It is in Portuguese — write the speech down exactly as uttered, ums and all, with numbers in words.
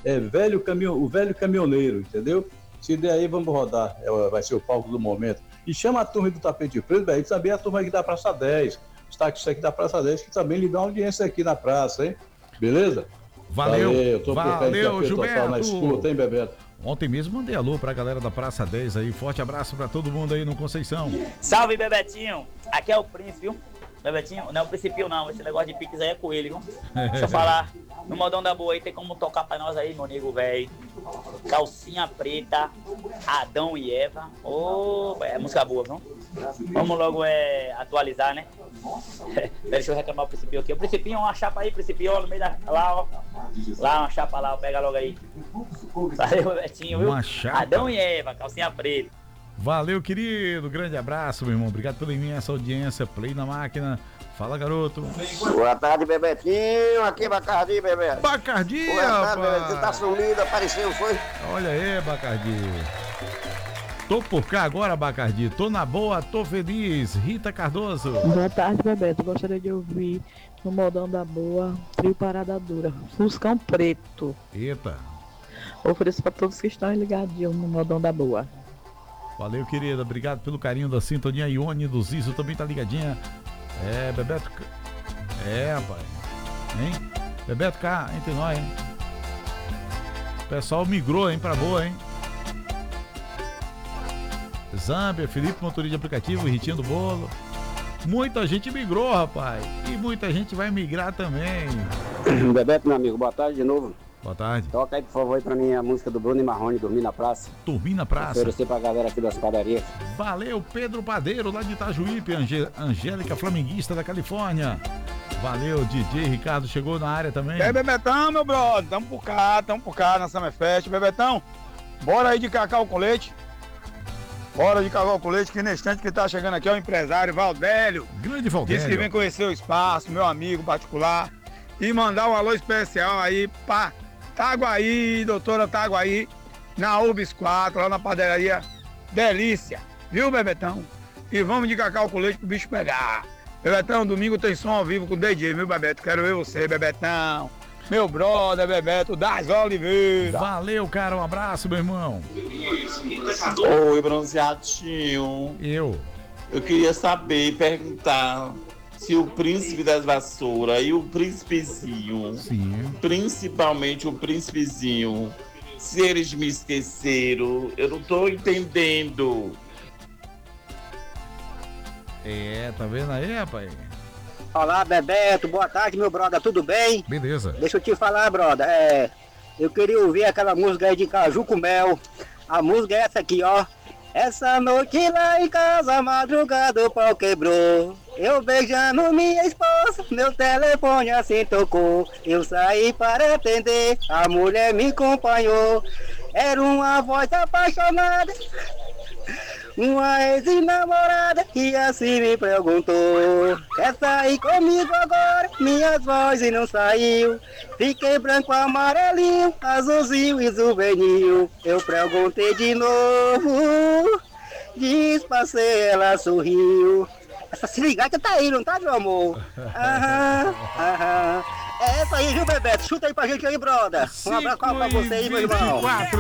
é velho caminho, o velho caminhoneiro, entendeu? Se der aí, vamos rodar, é, vai ser o palco do momento. E chama a turma do Tapete Preto, velho, e também a turma aqui da Praça dez, os táxis aqui da Praça dez, que também lhe dão audiência aqui na praça, hein? Beleza? Valeu, valeu, tô valeu Gilberto. Na escuta, hein, Bebeto? Ontem mesmo mandei alô pra galera da Praça dez aí, forte abraço pra todo mundo aí no Conceição. Salve, Bebetinho, aqui é o Príncipe, viu? Bebetinho, não é o Principio não, esse negócio de Pix aí é com ele, viu? Deixa eu falar, no modão da boa aí, tem como tocar pra nós aí, meu nego velho. Calcinha preta, Adão e Eva. Ô, oh, é música boa, viu? Vamos logo é, atualizar, né? Deixa eu reclamar o Principio aqui. O Principinho, uma chapa aí, Principio, no meio da... Lá, ó. Lá, uma chapa lá, ó, pega logo aí. Valeu, Bebetinho, viu? Uma chapa. Adão e Eva, calcinha preta. Valeu, querido. Grande abraço, meu irmão. Obrigado pela imensa audiência. Play na máquina. Fala, garoto. Boa tarde, Bebetinho. Aqui, Bacardi, Bebeto. Bacardi, Boa tarde, Bebeto. Você tá sumido, apareceu, foi? Olha aí, Bacardi. Tô por cá agora, Bacardi. Tô na boa, tô feliz. Rita Cardoso. Boa tarde, Bebeto. Gostaria de ouvir no modão da boa, Trio Parada Dura, Fuscão Preto. Eita. Ofereço pra todos que estão ligadinhos no modão da boa. Valeu, querida. Obrigado pelo carinho da sintonia. Ione do Zizo também tá ligadinha. É, Bebeto. É, rapaz. Hein? Bebeto cá, entre nós, hein? O pessoal migrou, hein, pra boa, hein? Zambia, Felipe, motorista de aplicativo, Ritinho do Bolo. Muita gente migrou, rapaz. E muita gente vai migrar também. Bebeto, meu amigo, boa tarde de novo. Boa tarde. Toca aí, por favor, aí pra mim a música do Bruno e Marrone, Dormir na Praça. Dormir na Praça. Oferecer pra galera aqui das padarias. Valeu, Pedro Padeiro, lá de Itajuípe. Angé... Angélica, flamenguista da Califórnia. Valeu, D J Ricardo chegou na área também. E aí, Bebetão, meu brother, tamo por cá, tamo por cá na Summer Fest. Bebetão, bora aí de cacau com leite. Bora de cacau com leite, que nesse instante que tá chegando aqui é o empresário Valdélio. Grande Valdélio. Disse que vem conhecer o espaço, meu amigo particular. E mandar um alô especial aí pra Taguaí, doutora Taguaí, na U B I S quatro, lá na padaria Delícia. Viu, Bebetão? E vamos de cacau com leite pro bicho pegar. Bebetão, domingo tem som ao vivo com o D J, viu, Bebeto? Quero ver você, Bebetão. Meu brother, Bebeto, das Oliveira. Valeu, cara, um abraço, meu irmão. Oi, bronzeadinho. Eu. Eu queria saber e perguntar se o príncipe das vassouras e o príncipezinho, sim, principalmente o príncipezinho, se eles me esqueceram, eu não tô entendendo. É, tá vendo aí, rapaz? Olá, Bebeto, boa tarde, meu brother, tudo bem? Beleza. Deixa eu te falar, brother, é, eu queria ouvir aquela música aí de Caju com Mel. A música é essa aqui, ó. Essa noite lá em casa, a madrugada o pau quebrou. Eu beijando minha esposa, meu telefone assim tocou. Eu saí para atender, a mulher me acompanhou. Era uma voz apaixonada, uma ex-namorada que assim me perguntou: quer sair comigo agora? Minhas vozes não saiu. Fiquei branco, amarelinho, azulzinho e juvenil. Eu perguntei de novo, disfarcei, ela sorriu. Essa sirigata tá aí, não tá, meu amor? Aham, aham. É essa aí, viu, Bebeto? Chuta aí pra gente aí, brother. Um abraço pra você aí, meu irmão.